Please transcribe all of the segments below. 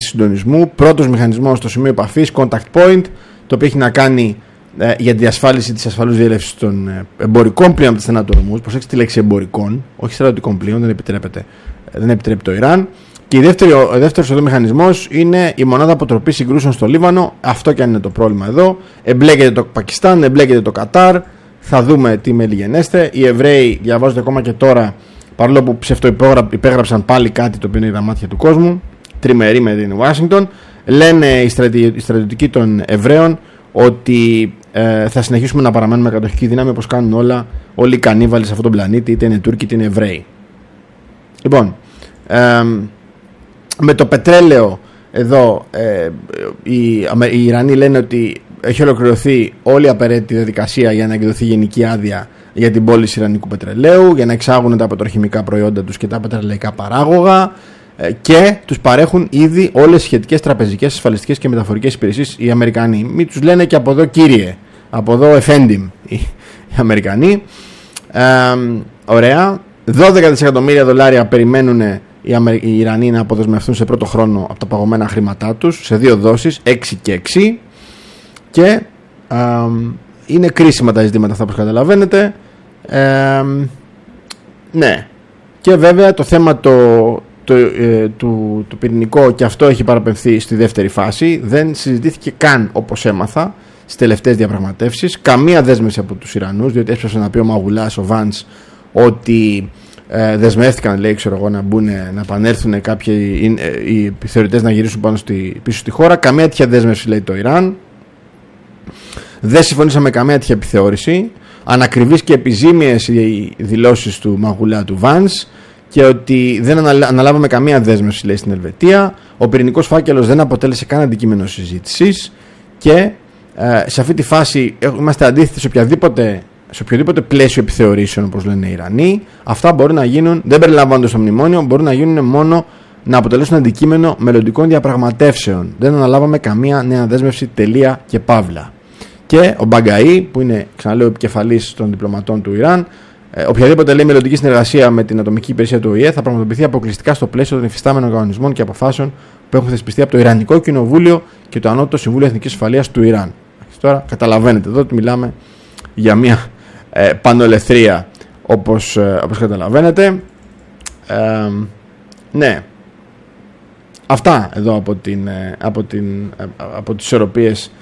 συντονισμού, πρώτος μηχανισμός στο σημείο επαφής, contact point, το οποίο έχει να κάνει για τη διασφάλιση της ασφαλούς διέλευσης των εμπορικών πλοίων από τις στενατομούς. Προσέξτε τη λέξη εμπορικών, όχι στρατιωτικών πλοίων, δεν επιτρέπει το Ιράν. Και ο δεύτερος εδώ μηχανισμός είναι η μονάδα αποτροπής συγκρούσεων στο Λίβανο. Αυτό και αν είναι το πρόβλημα εδώ. Εμπλέκεται το Πακιστάν, εμπλέκεται το Κατάρ. Θα δούμε τι μελιγενέστε. Οι Εβραίοι, διαβάζονται ακόμα και τώρα, παρόλο που υπέγραψαν πάλι κάτι το οποίο είναι τα μάτια του κόσμου, τριμερή με την Ουάσιγκτον, λένε οι στρατιωτικοί των Εβραίων ότι θα συνεχίσουμε να παραμένουμε κατοχική δύναμη όπως κάνουν όλοι οι κανίβαλοι σε αυτόν τον πλανήτη, είτε είναι Τούρκοι είτε είναι Εβραίοι. Λοιπόν, με το πετρέλαιο εδώ οι Ιρανοί λένε ότι έχει ολοκληρωθεί όλη η απαραίτητη διαδικασία για να εκδοθεί γενική άδεια για την πώληση ιρανικού πετρελαίου, για να εξάγουν τα πετροχημικά προϊόντα τους και τα πετρελαϊκά παράγωγα, και τους παρέχουν ήδη όλες τις σχετικές τραπεζικές, ασφαλιστικές και μεταφορικές υπηρεσίες οι Αμερικανοί. Μην τους λένε και από εδώ κύριε, από εδώ εφέντιμ οι Αμερικανοί. Ωραία. 12 δισεκατομμύρια δολάρια περιμένουν οι Ιρανοί να αποδεσμευτούν σε πρώτο χρόνο από τα παγωμένα χρήματά τους, σε 2 δόσεις, 6 και 6. Και είναι κρίσιμα τα ζητήματα αυτά, όπως καταλαβαίνετε. Ναι. Και βέβαια το θέμα του πυρηνικό, και αυτό έχει παραπεμφθεί στη δεύτερη φάση, δεν συζητήθηκε καν, όπως έμαθα στις τελευταίες διαπραγματεύσεις. Καμία δέσμευση από τους Ιρανούς, διότι έσπασε να πει ο Μαγουλάς, ο Βάνς, ότι δεσμεύτηκαν, λέει, να να επανέλθουν κάποιοι οι επιθεωρητές να γυρίσουν πίσω στη χώρα. Καμία τέτοια δέσμευση, λέει το Ιράν. Δεν συμφωνήσαμε καμία τέτοια επιθεώρηση. Ανακριβείς και επιζήμιες οι δηλώσεις του Μαγουλά, του Βάνς, και ότι δεν αναλάβαμε καμία δέσμευση, λέει, στην Ελβετία. Ο πυρηνικός φάκελος δεν αποτέλεσε καν αντικείμενο συζήτησης, και σε αυτή τη φάση είμαστε αντίθετοι σε οποιοδήποτε πλαίσιο επιθεωρήσεων, όπως λένε οι Ιρανοί. Αυτά μπορεί να γίνουν, δεν περιλαμβάνονται στο μνημόνιο, μπορούν να γίνουν μόνο να αποτελέσουν αντικείμενο μελλοντικών διαπραγματεύσεων. Δεν αναλάβαμε καμία νέα δέσμευση, τελεία και παύλα. Και ο Μπαγκαή, που είναι, ξαναλέω, επικεφαλής των διπλωματών του Ιράν, οποιαδήποτε, λέει, μελλοντική συνεργασία με την ατομική υπηρεσία του ΟΗΕ θα πραγματοποιηθεί αποκλειστικά στο πλαίσιο των υφιστάμενων κανονισμών και αποφάσεων που έχουν θεσπιστεί από το Ιρανικό Κοινοβούλιο και το Ανώτατο Συμβούλιο Εθνικής Ασφαλείας του Ιράν. Τώρα καταλαβαίνετε εδώ ότι μιλάμε για μια πανολεθρία, όπως καταλαβαίνετε. Ναι. Αυτά εδώ από τις ισορροπίες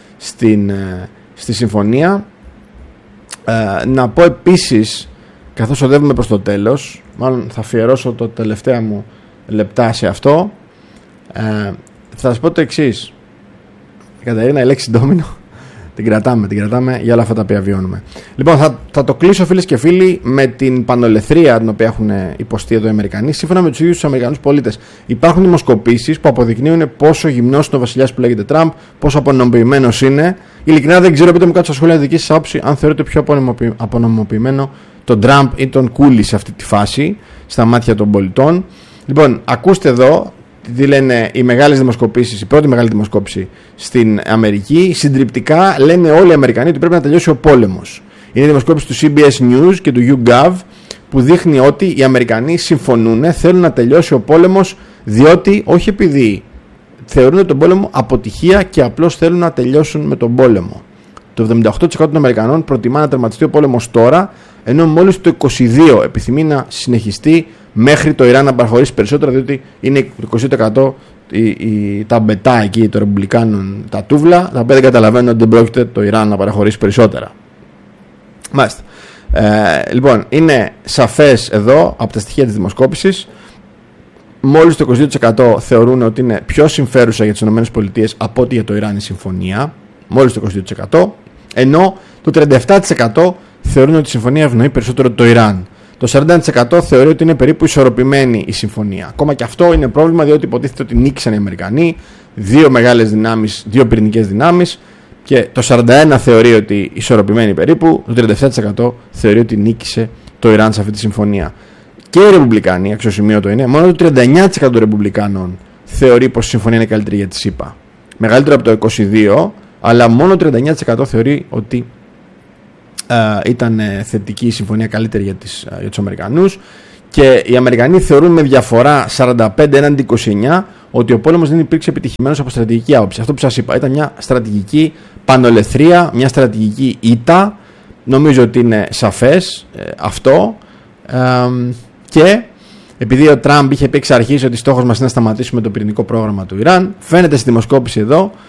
στη συμφωνία. Να πω επίσης, καθώς οδεύουμε προς το τέλος, μάλλον θα αφιερώσω το τελευταία μου λεπτά σε αυτό, θα σας πω το εξής. Η Κατερίνα, η λέξη ντόμινο την κρατάμε για όλα αυτά τα οποία βιώνουμε. Λοιπόν, θα το κλείσω, φίλες και φίλοι, με την πανολεθρία την οποία έχουν υποστεί εδώ οι Αμερικανοί. Σύμφωνα με τους ίδιους τους Αμερικανούς πολίτες, υπάρχουν δημοσκοπήσεις που αποδεικνύουν πόσο γυμνός είναι ο βασιλιάς που λέγεται Τραμπ, πόσο απονομοποιημένος είναι. Ειλικρινά δεν ξέρω, πείτε μου κάτω στα σχόλια δική σας άποψη, αν θεωρείτε πιο απονομοποιημένο τον Τραμπ ή τον Κούλι σε αυτή τη φάση, στα μάτια των πολιτών. Λοιπόν, ακούστε εδώ τι λένε οι μεγάλες δημοσκοπήσεις, η πρώτη μεγάλη δημοσκόπηση στην Αμερική. Συντριπτικά λένε όλοι οι Αμερικανοί ότι πρέπει να τελειώσει ο πόλεμος. Είναι η δημοσκόπηση του CBS News και του YouGov, που δείχνει ότι οι Αμερικανοί συμφωνούν, θέλουν να τελειώσει ο πόλεμος, διότι όχι επειδή θεωρούν τον πόλεμο αποτυχία και απλώς θέλουν να τελειώσουν με τον πόλεμο. Το 78% των Αμερικανών προτιμά να τερματιστεί ο πόλεμος τώρα, ενώ μόλις το 22% επιθυμεί να συνεχιστεί μέχρι το Ιράν να παραχωρήσει περισσότερα, διότι είναι το 20% τα μπετά εκεί των Ρεπουμπλικάνων, τα τούβλα, τα οποία δεν καταλαβαίνουν ότι δεν πρόκειται το Ιράν να παραχωρήσει περισσότερα. Μάλιστα. Λοιπόν, είναι σαφές εδώ από τα στοιχεία της δημοσκόπησης, μόλις το 22% θεωρούν ότι είναι πιο συμφέρουσα για τις ΗΠΑ από ότι για το Ιράν η συμφωνία, μόλις το 22%, ενώ το 37% θεωρούν ότι η συμφωνία ευνοεί περισσότερο το Ιράν. Το 40% θεωρεί ότι είναι περίπου ισορροπημένη η συμφωνία. Ακόμα και αυτό είναι πρόβλημα, διότι υποτίθεται ότι νίκησαν οι Αμερικανοί, δύο μεγάλες δυνάμεις, δύο πυρηνικές δυνάμεις, και το 41% θεωρεί ότι ισορροπημένη περίπου, το 37% θεωρεί ότι νίκησε το Ιράν σε αυτή τη συμφωνία. Και οι Ρεπουμπλικάνοι, αξιοσημείωτο είναι, μόνο το 39% των Ρεπουμπλικάνων θεωρεί πως η συμφωνία είναι καλύτερη για τη ΣΥΠΑ. Μεγαλύτερο από το 22%, αλλά μόνο το 39% θεωρεί ότι ήταν θετική η συμφωνία, καλύτερη για τους Αμερικανούς. Και οι Αμερικανοί θεωρούν με διαφορά 45 έναντι 29 ότι ο πόλεμος δεν υπήρξε επιτυχημένος από στρατηγική άποψη. Αυτό που σας είπα ήταν μια στρατηγική πανολεθρία, μια στρατηγική ήττα. Νομίζω ότι είναι σαφές αυτό. Και επειδή ο Τραμπ είχε πει εξ αρχής ότι στόχος μας είναι να σταματήσουμε το πυρηνικό πρόγραμμα του Ιράν, φαίνεται στη δημοσκόπηση εδώ